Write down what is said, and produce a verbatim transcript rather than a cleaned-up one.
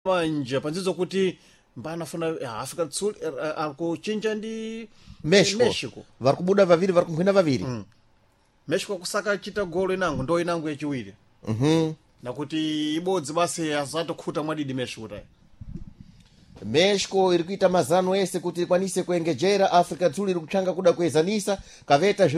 manje panzizo kuti mbana funa Africa do Sul akuchinja ndi Mexico, Mexico. vari kubuda vaviri vari kunkhwina vaviri. Mm. Mexico kusaka chita golo inango ndo inango yachiwiri. Mhm. Nakuti ibodzi basi azatokhuta mwadidi Mexico tayi. Mexico iri kuita mazano ese kuti ikwanise kuengejera. Africa do Sul iri kutsvanga kuda kuezanisa kaveta